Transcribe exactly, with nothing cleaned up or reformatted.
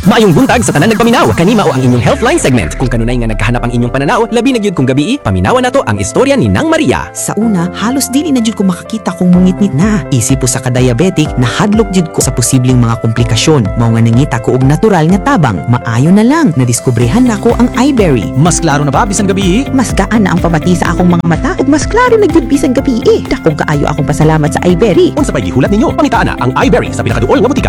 Maayong buntag sa tanan nagpaminaw. Kanima o ang inyong Healthline segment. Kung kanunay nga nagkahanap ang inyong pananaw, labi na gyud kung gabi, paminawan nato ang istorya ni Nang Maria. Sa una, halos dili na jud ko makakita kung mungit-ngit na. Isip po sa ka-diabetic, nahadlok jud ko sa posibleng mga komplikasyon. Mao nga nangita ko og natural nga tabang. Maayo na lang, nadiskubrehan nako ang iBerry. Mas klaro na ba bisan gabi? Mas gaan na ang pamati sa akong mga mata ug mas klaro na gyud bisan gabi. Dakong kaayo akong pasalamat sa iBerry. Unsa pa'y gihulat ninyo? Pangitaan na ang iBerry sa pinakaduol nga butika.